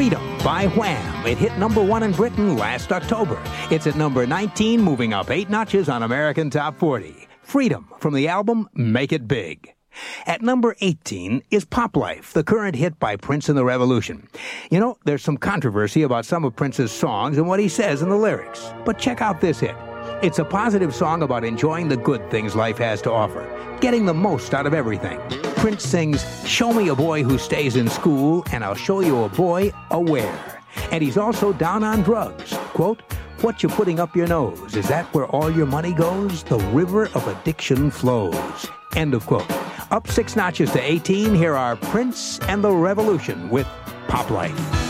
Freedom by Wham! It hit #1 in Britain last October. It's at number 19, moving up 8 notches on American Top 40. Freedom from the album Make It Big. At number 18 is Pop Life, the current hit by Prince and the Revolution. You know, there's some controversy about some of Prince's songs and what he says in the lyrics. But check out this hit. It's a positive song about enjoying the good things life has to offer, getting the most out of everything. Prince sings, "Show me a boy who stays in school, and I'll show you a boy aware." And he's also down on drugs. Quote, "What you putting up your nose? Is that where all your money goes? The river of addiction flows." End of quote. Up 6 notches to 18, here are Prince and the Revolution with Pop Life.